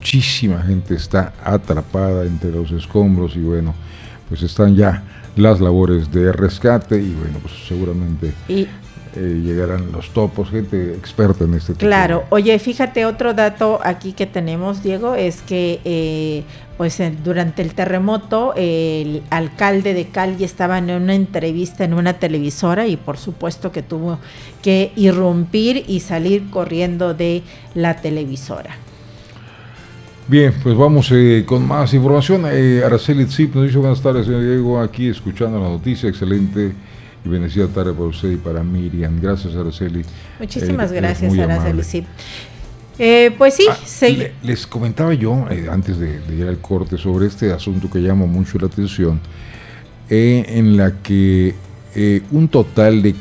muchísima gente está atrapada entre los escombros y bueno, pues están ya las labores de rescate y bueno, pues seguramente llegarán los topos, gente experta en este tema. Claro, oye, fíjate, otro dato aquí que tenemos, Diego, es que durante el terremoto el alcalde de Cali estaba en una entrevista en una televisora y por supuesto que tuvo que irrumpir y salir corriendo de la televisora. Bien, pues vamos con más información. Araceli Tzip nos dice buenas tardes, señor Diego, aquí escuchando la noticia, excelente y bendecida tarde para usted y para Miriam. Gracias, Araceli. Muchísimas gracias, Araceli Tzip. Pues sí, les comentaba yo antes de ir al corte sobre este asunto que llama mucho la atención, en la que un total de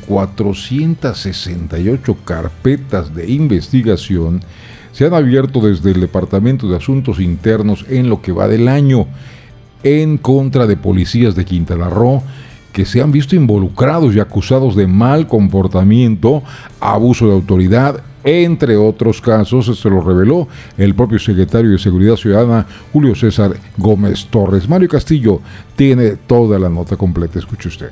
468 carpetas de investigación se han abierto desde el Departamento de Asuntos Internos en lo que va del año en contra de policías de Quintana Roo que se han visto involucrados y acusados de mal comportamiento, abuso de autoridad, entre otros casos. Se lo reveló el propio secretario de Seguridad Ciudadana, Julio César Gómez Torres. Mario Castillo tiene toda la nota completa, escuche usted.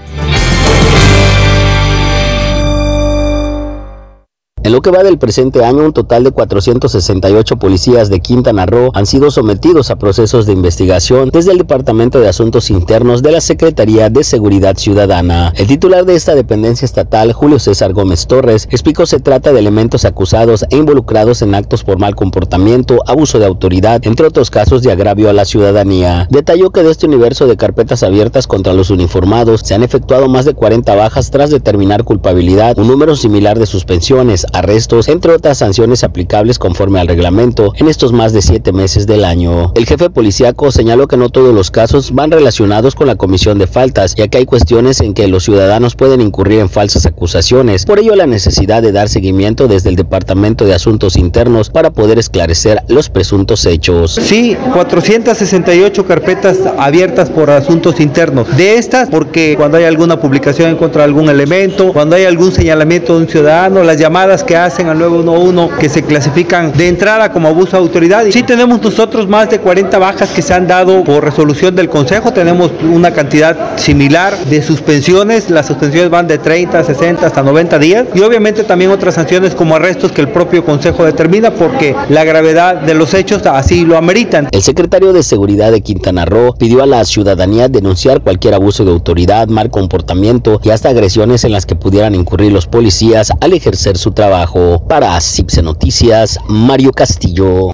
En lo que va del presente año, un total de 468 policías de Quintana Roo han sido sometidos a procesos de investigación desde el Departamento de Asuntos Internos de la Secretaría de Seguridad Ciudadana. El titular de esta dependencia estatal, Julio César Gómez Torres, explicó se trata de elementos acusados e involucrados en actos por mal comportamiento, abuso de autoridad, entre otros casos de agravio a la ciudadanía. Detalló que de este universo de carpetas abiertas contra los uniformados se han efectuado más de 40 bajas tras determinar culpabilidad, un número similar de suspensiones, arrestos, entre otras sanciones aplicables conforme al reglamento en estos más de 7 meses del año. El jefe policíaco señaló que no todos los casos van relacionados con la comisión de faltas, ya que hay cuestiones en que los ciudadanos pueden incurrir en falsas acusaciones. Por ello, la necesidad de dar seguimiento desde el Departamento de Asuntos Internos para poder esclarecer los presuntos hechos. Sí, 468 carpetas abiertas por asuntos internos. De estas, porque cuando hay alguna publicación en contra de algún elemento, cuando hay algún señalamiento de un ciudadano, las llamadas que hacen al 911 que se clasifican de entrada como abuso de autoridad. Sí tenemos nosotros más de 40 bajas que se han dado por resolución del Consejo, tenemos una cantidad similar de suspensiones, las suspensiones van de 30, 60 hasta 90 días y obviamente también otras sanciones como arrestos que el propio Consejo determina porque la gravedad de los hechos así lo ameritan. El secretario de Seguridad de Quintana Roo pidió a la ciudadanía denunciar cualquier abuso de autoridad, mal comportamiento y hasta agresiones en las que pudieran incurrir los policías al ejercer su trabajo. Para CIPSE Noticias, Mario Castillo.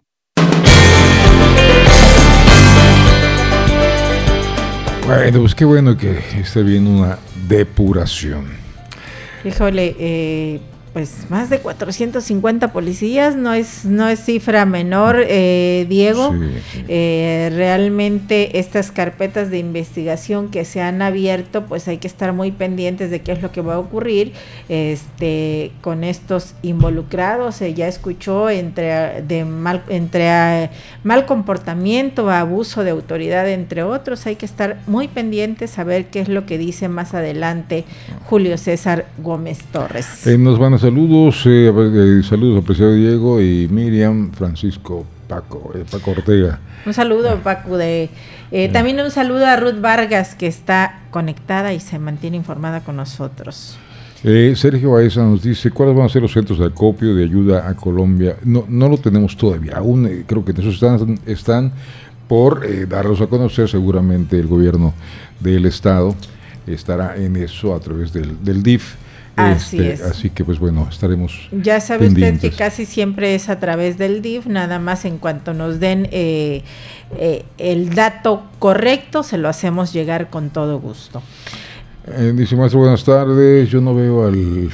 Bueno, pues qué bueno que esté bien una depuración. Híjole, pues más de 450 policías, no es cifra menor, Diego. Sí. Realmente estas carpetas de investigación que se han abierto, pues hay que estar muy pendientes de qué es lo que va a ocurrir con estos involucrados. Ya escuchó entre mal comportamiento, abuso de autoridad, entre otros. Hay que estar muy pendientes a ver qué es lo que dice más adelante Julio César Gómez Torres. Nos van a saludos al presidente Diego y Miriam, Francisco, Paco Ortega. Un saludo, Paco. También un saludo a Ruth Vargas, que está conectada y se mantiene informada con nosotros. Sergio Baeza nos dice, ¿cuáles van a ser los centros de acopio de ayuda a Colombia? No lo tenemos todavía, aún creo que esos están por darlos a conocer. Seguramente el gobierno del estado estará en eso a través del DIF. Así que pues bueno, estaremos ya sabe pendientes. Usted que casi siempre es a través del DIF, nada más en cuanto nos den el dato correcto, se lo hacemos llegar con todo gusto. Dice maestro, buenas tardes, yo no veo al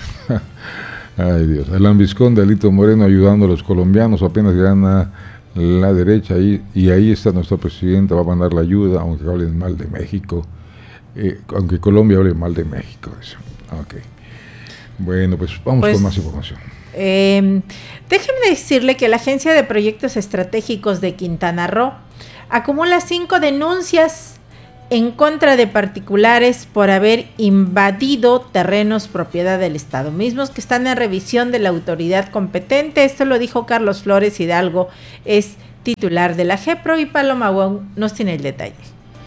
al ambiscón de Alito Moreno ayudando a los colombianos, apenas gana la derecha y ahí está nuestra presidenta, va a mandar la ayuda, aunque hablen mal de México, aunque Colombia hable mal de México. Eso. Okay. Bueno, pues vamos con más información. Déjeme decirle que la Agencia de Proyectos Estratégicos de Quintana Roo acumula 5 denuncias en contra de particulares por haber invadido terrenos propiedad del Estado, mismos que están en revisión de la autoridad competente. Esto lo dijo Carlos Flores Hidalgo, es titular de la GEPRO, y Paloma Wong nos tiene el detalle.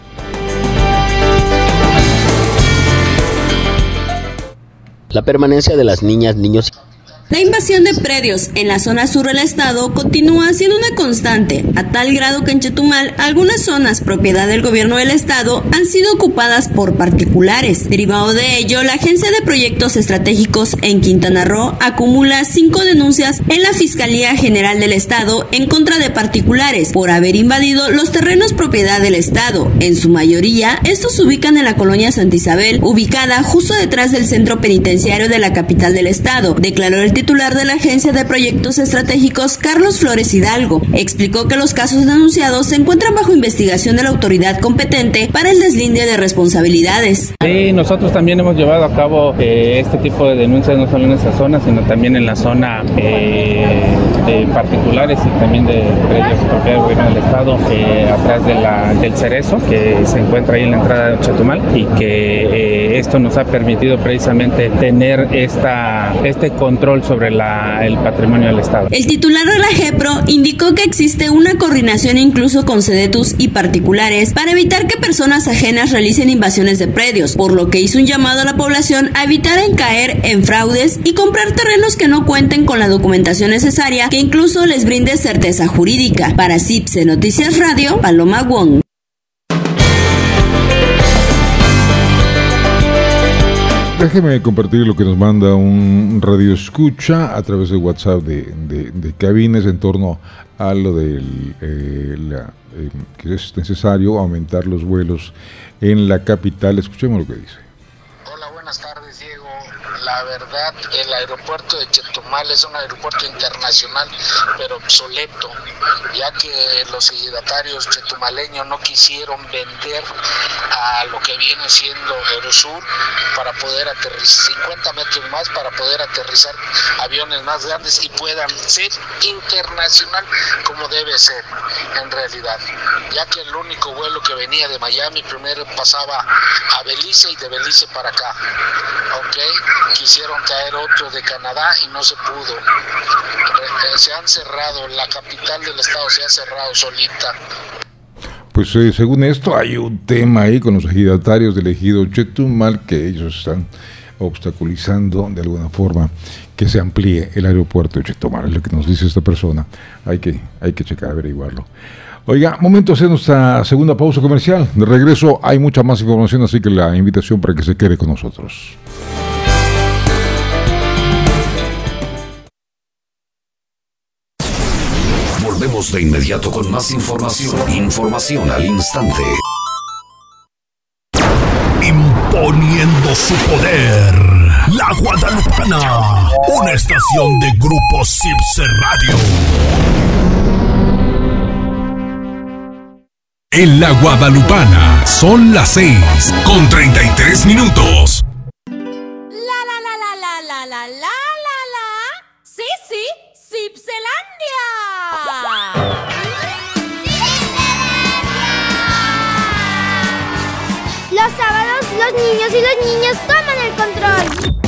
La permanencia de las niñas, niños. La invasión de predios en la zona sur del estado continúa siendo una constante, a tal grado que en Chetumal algunas zonas propiedad del gobierno del estado han sido ocupadas por particulares. Derivado de ello, la Agencia de Proyectos Estratégicos en Quintana Roo acumula 5 denuncias en la Fiscalía General del Estado en contra de particulares por haber invadido los terrenos propiedad del estado. En su mayoría, estos se ubican en la colonia Santa Isabel, ubicada justo detrás del centro penitenciario de la capital del estado, declaró el titular de la Agencia de Proyectos Estratégicos, Carlos Flores Hidalgo. Explicó que los casos denunciados se encuentran bajo investigación de la autoridad competente para el deslinde de responsabilidades. Sí, nosotros también hemos llevado a cabo este tipo de denuncias no solo en esa zona, sino también en la zona de particulares y también de predios propiedad del gobierno del estado, atrás del Cerezo, que se encuentra ahí en la entrada de Chetumal, y que esto nos ha permitido precisamente tener este control sobre el patrimonio del estado. El titular de la GEPRO indicó que existe una coordinación incluso con Sedetus y particulares para evitar que personas ajenas realicen invasiones de predios, por lo que hizo un llamado a la población a evitar caer en fraudes y comprar terrenos que no cuenten con la documentación necesaria, que incluso les brinde certeza jurídica. Para CIPSE Noticias Radio, Paloma Wong. Déjeme compartir lo que nos manda un radio escucha a través de WhatsApp de cabines en torno a lo del que es necesario aumentar los vuelos en la capital. Escuchemos lo que dice. Hola, buenas tardes, Diego. La verdad, el aeropuerto de Chetumal es un aeropuerto internacional, pero obsoleto, ya que los ejidatarios chetumaleños no quisieron vender a lo que viene siendo Aerosur para poder aterrizar 50 metros más, para poder aterrizar aviones más grandes y puedan ser internacional como debe ser en realidad, ya que el único vuelo que venía de Miami primero pasaba a Belice y de Belice para acá, ¿ok? Quisieron traer otro de Canadá y no se pudo. Se han cerrado, la capital del estado se ha cerrado solita. Pues según esto hay un tema ahí con los ejidatarios del ejido Chetumal, que ellos están obstaculizando de alguna forma que se amplíe el aeropuerto de Chetumal, es lo que nos dice esta persona. Hay que checar, averiguarlo. Oiga, momento de hacer nuestra segunda pausa comercial. De regreso hay mucha más información, así que la invitación para que se quede con nosotros. Volvemos de inmediato con más información al instante. Imponiendo su poder, La Guadalupana, una estación de Grupo CIPSE Radio. En La Guadalupana son las 6:33. Sí, Cipselandia. Los sábados, los niños y las niñas toman el control.